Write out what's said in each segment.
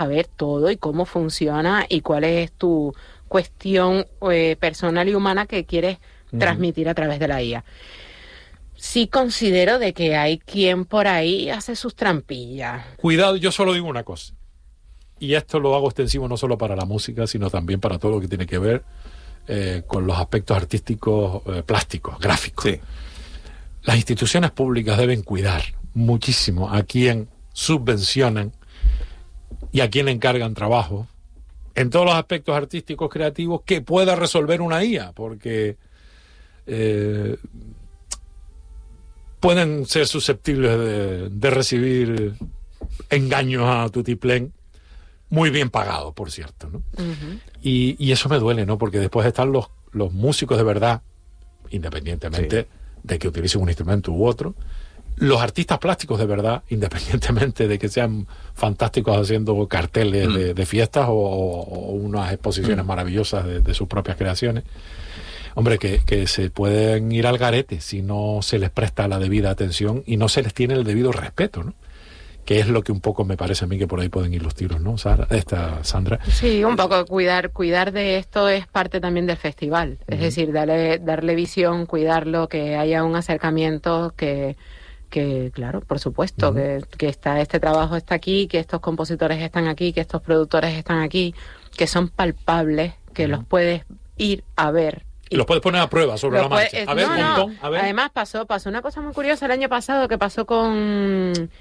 saber todo y cómo funciona y cuál es tu cuestión personal y humana que quieres transmitir a través de la IA. Sí considero de que hay quien por ahí hace sus trampillas. Cuidado, yo solo digo una cosa, y esto lo hago extensivo no solo para la música, sino también para todo lo que tiene que ver con los aspectos artísticos, plásticos, gráficos. Sí. Las instituciones públicas deben cuidar muchísimo a quien subvencionan y a quien encargan trabajo en todos los aspectos artísticos creativos que pueda resolver una IA, porque pueden ser susceptibles de recibir engaños a tutiplén, muy bien pagados, por cierto, ¿no? Uh-huh. Y eso me duele, ¿no? Porque después están los músicos de verdad, independientemente de que utilicen un instrumento u otro, los artistas plásticos de verdad, independientemente de que sean fantásticos haciendo carteles de fiestas o unas exposiciones maravillosas de sus propias creaciones. Hombre, que se pueden ir al garete si no se les presta la debida atención y no se les tiene el debido respeto, ¿no? Que es lo que un poco me parece a mí que por ahí pueden ir los tiros, ¿no, Sandra? Sí, un poco cuidar de esto es parte también del festival. Uh-huh. Es decir, darle visión, cuidarlo, que haya un acercamiento que claro, por supuesto, uh-huh. que este trabajo está aquí, que estos compositores están aquí, que estos productores están aquí, que son palpables, que los puedes ir a ver. Y los puedes poner a prueba sobre la marcha. A ver, a ver. Además pasó una cosa muy curiosa el año pasado que pasó con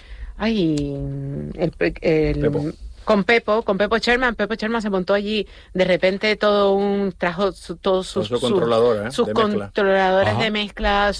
con Pepo Sherman. Pepo Sherman se montó allí, de repente trajo todos sus controladores de mezcla,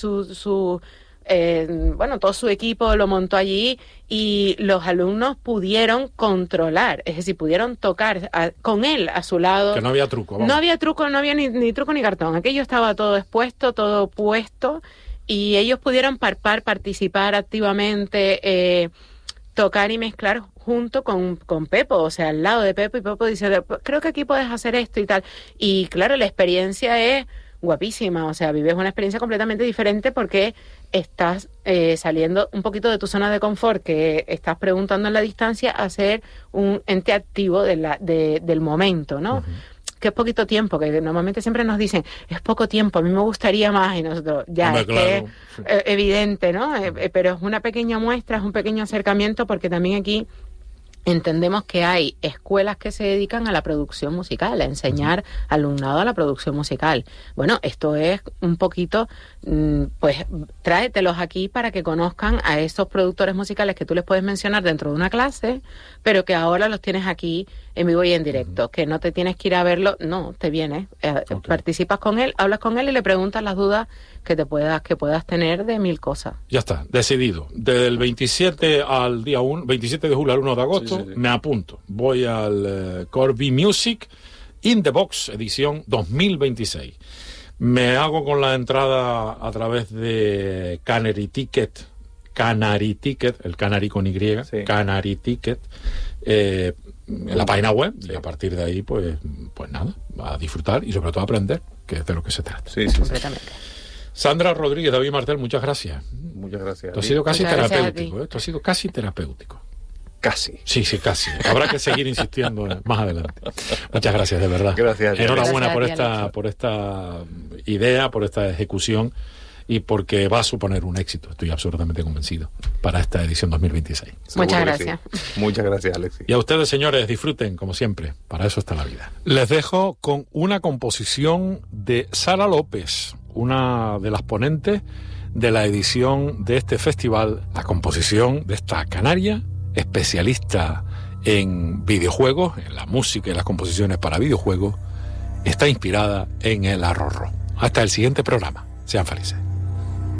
todo su equipo lo montó allí y los alumnos pudieron controlar, es decir, pudieron tocar con él a su lado. Que no había truco. Vamos. No había truco, no había ni truco ni cartón. Aquello estaba todo expuesto, todo puesto y ellos pudieron participar activamente, tocar y mezclar junto con Pepo, o sea, al lado de Pepo, y Pepo dice, creo que aquí puedes hacer esto y tal. Y claro, la experiencia es guapísima, o sea, vives una experiencia completamente diferente porque estás saliendo un poquito de tu zona de confort, que estás preguntando en la distancia, a ser un ente activo del momento, ¿no? Uh-huh. Que es poquito tiempo, que normalmente siempre nos dicen, es poco tiempo, a mí me gustaría más, y nosotros, es evidente, ¿no? Pero es una pequeña muestra, es un pequeño acercamiento, porque también aquí entendemos que hay escuelas que se dedican a la producción musical, a enseñar alumnado a la producción musical. Bueno, esto es un poquito, pues tráetelos aquí para que conozcan a esos productores musicales que tú les puedes mencionar dentro de una clase, pero que ahora los tienes aquí en vivo y en directo, que no te tienes que ir a verlo, no, te vienes, participas con él, hablas con él y le preguntas las dudas que puedas tener de mil cosas. Ya está, decidido. Desde el 27 al día 1, 27 de julio al 1 de agosto, me apunto. Voy al Corby Music in the Box, edición 2026. Me hago con la entrada a través de Canary Ticket, el Canary con Y, Canary Ticket, en la página web, y a partir de ahí, pues nada, a disfrutar y sobre todo a aprender, que es de lo que se trata. Sí. Completamente. Sandra Rodríguez, David Martel, muchas gracias. Muchas gracias. Esto ha sido casi terapéutico, Esto ha sido casi terapéutico. Casi. Sí, casi. Habrá que seguir insistiendo más adelante. Muchas gracias, de verdad. Gracias. Enhorabuena por esta idea, por esta ejecución y porque va a suponer un éxito, estoy absolutamente convencido, para esta edición 2026. Muchas gracias. Sí. Muchas gracias, Alexis. Y a ustedes, señores, disfruten, como siempre. Para eso está la vida. Les dejo con una composición de Sara López, una de las ponentes de la edición de este festival, la composición de esta canaria, especialista en videojuegos, en la música y las composiciones para videojuegos, está inspirada en el arrorró. Hasta el siguiente programa. Sean felices.